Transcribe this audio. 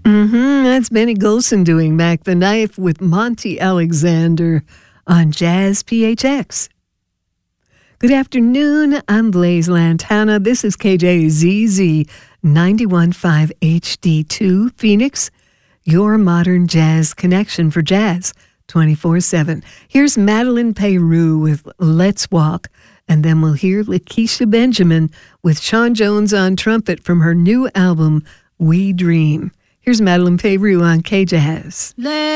That's Benny Golson doing Mac the Knife with Monty Alexander on Jazz PHX. Good afternoon. I'm Blaise Lantana. This is KJZZ 91.5 HD2 Phoenix, your modern jazz connection for jazz 24/7. Here's Madeline Peyroux with Let's Walk, and then we'll hear Lakeisha Benjamin with Sean Jones on trumpet from her new album, We Dream. Here's Madeline Peyroux on KJazz.